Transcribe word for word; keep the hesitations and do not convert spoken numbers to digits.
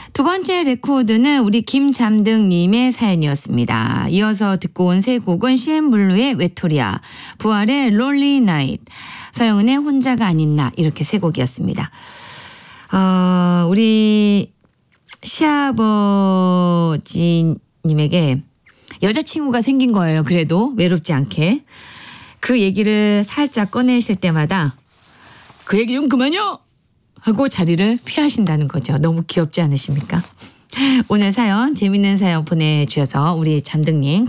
두 번째 레코드는 우리 김잠등님의 사연이었습니다. 이어서 듣고 온 세 곡은 씨엠블루의 외톨이야, 부활의 롤리 나잇, 서영은의 혼자가 아닌 나, 이렇게 세 곡이었습니다. 어, 우리 시아버지님에게 여자친구가 생긴 거예요. 그래도 외롭지 않게. 그 얘기를 살짝 꺼내실 때마다 그 얘기 좀 그만요! 하고 자리를 피하신다는 거죠. 너무 귀엽지 않으십니까? 오늘 사연, 재밌는 사연 보내주셔서 우리 잠등님